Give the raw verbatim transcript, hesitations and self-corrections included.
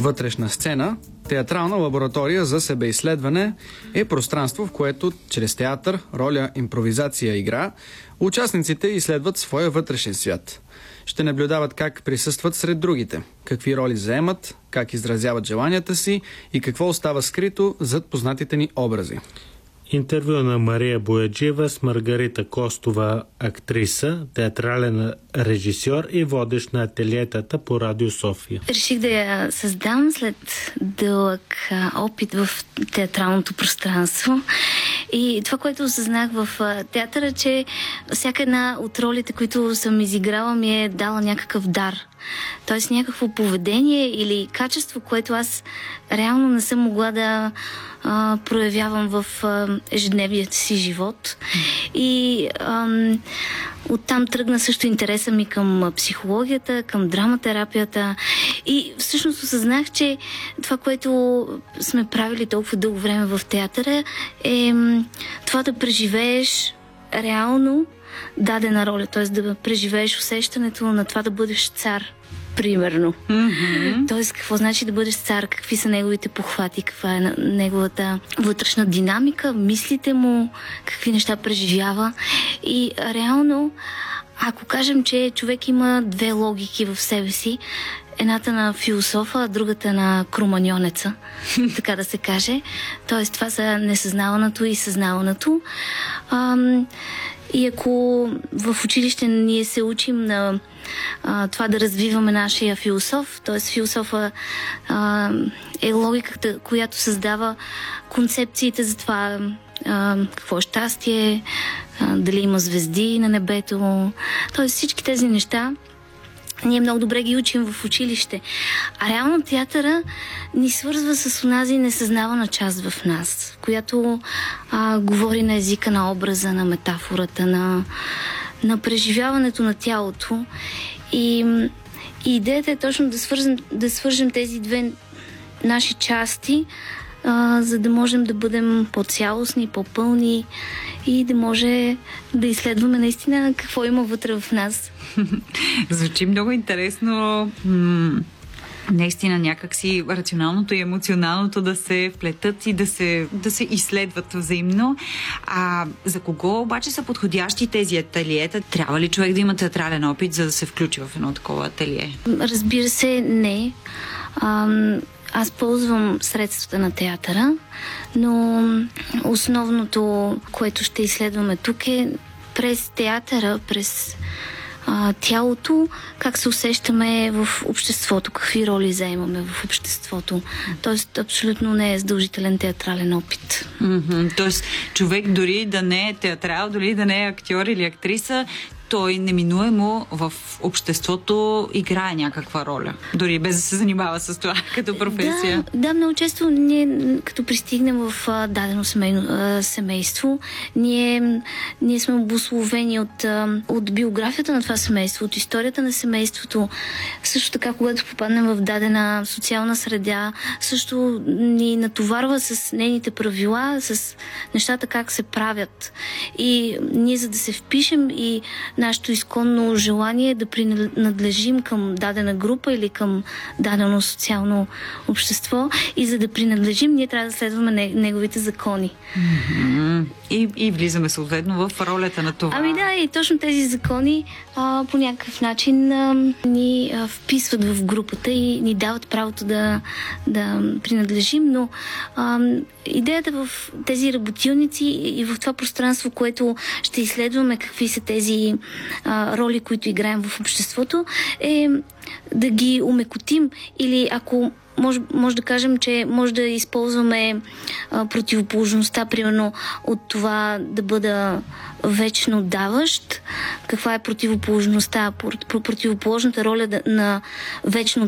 Вътрешна сцена, театрална лаборатория за себеизследване, е пространство, в което чрез театър, роля, импровизация, игра, участниците изследват своя вътрешен свят. Ще наблюдават как присъстват сред другите, какви роли заемат, как изразяват желанията си и какво остава скрито зад познатите ни образи. Интервю на Мария Бояджиева с Маргарита Костова, актриса, театрален режисьор и водещ на ателиетата по Радио София. Реших да я създам след дълъг опит в театралното пространство. И това, което осъзнах в театъра, че всяка една от ролите, които съм изиграла, ми е дала някакъв дар. Тоест някакво поведение или качество, което аз реално не съм могла да а, проявявам в а, ежедневният си живот. И ам, оттам тръгна също интереса ми към психологията, към драматерапията. И всъщност осъзнах, че това, което сме правили толкова дълго време в театъра, е това да преживееш реално дадена роля, т.е. да преживееш усещането на това да бъдеш цар, примерно. Mm-hmm. Тоест, какво значи да бъдеш цар, какви са неговите похвати, каква е неговата вътрешна динамика, мислите му, какви неща преживява. И реално, ако кажем, че човек има две логики в себе си, едната на философа, а другата на кроманьонеца, така да се каже. Тоест, това са несъзнаваното и съзнаваното. Ам, И ако в училище ние се учим на а, това да развиваме нашия философ, т.е. философа а, е логиката, която създава концепциите за това а, какво е щастие, а, дали има звезди на небето, т.е. всички тези неща ние много добре ги учим в училище. А реално театъра ни свързва с онази несъзнавана част в нас, която а, говори на езика на образа, на метафората, на, на преживяването на тялото. И, и идеята е точно да свържем, да свържем тези две наши части, а, за да можем да бъдем по-цялостни, по-пълни и да може да изследваме наистина какво има вътре в нас. Звучи много интересно. М- наистина някакси рационалното и емоционалното да се вплетат и да се, да се изследват взаимно. А за кого обаче са подходящи тези ателиета? Трябва ли човек да има театрален опит, за да се включи в едно такова ателие? Разбира се, не. Ам... Аз ползвам средствата на театъра, но основното, което ще изследваме тук е през театъра, през а, тялото, как се усещаме в обществото, какви роли заемаме в обществото. Тоест, абсолютно не е задължителен театрален опит. Mm-hmm. Тоест, човек дори да не е театрал, дори да не е актьор или актриса, той неминуемо в обществото играе някаква роля. Дори без да се занимава с това като професия. Да, да, много често ние, като пристигнем в а, дадено семейно, а, семейство, ние, ние сме обусловени от, а, от биографията на това семейство, от историята на семейството. Също така, когато попаднем в дадена социална среда, също ни натоварва с нейните правила, с нещата как се правят. И ние, за да се впишем и нашето изконно желание да принадлежим към дадена група или към дадено социално общество, и за да принадлежим, ние трябва да следваме неговите закони. Mm-hmm. И, и влизаме съответно в ролята на това. Ами да, и точно тези закони а, по някакъв начин а, ни а, вписват в групата и ни дават правото да, да принадлежим, но а, идеята в тези работилници и в това пространство, което ще изследваме какви са тези а, роли, които играем в обществото, е да ги умекотим, или ако Може, може да кажем, че може да използваме а, противоположността, примерно от това да бъда вечно даващ. Каква е противоположността? Противоположната роля на вечно